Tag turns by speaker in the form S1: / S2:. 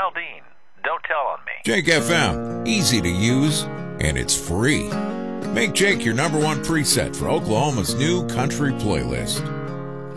S1: Valdine. Don't tell on me.
S2: Jake FM, easy to use, and it's free. Make Jake your number one preset for Oklahoma's new country playlist.